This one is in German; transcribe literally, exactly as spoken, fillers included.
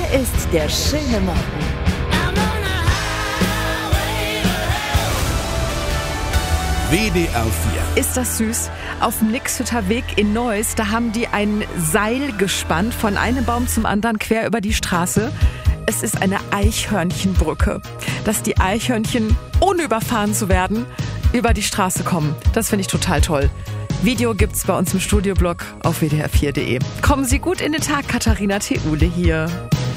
Hier ist der schöne Morgen. W D R vier. Ist das süß? Auf dem Nixhütter Weg in Neuss, da haben die ein Seil gespannt von einem Baum zum anderen quer über die Straße. Es ist eine Eichhörnchenbrücke, dass die Eichhörnchen, ohne überfahren zu werden, über die Straße kommen. Das finde ich total toll. Video gibt's bei uns im Studioblog auf w d r vier punkt d e. Kommen Sie gut in den Tag, Katharina Theule hier.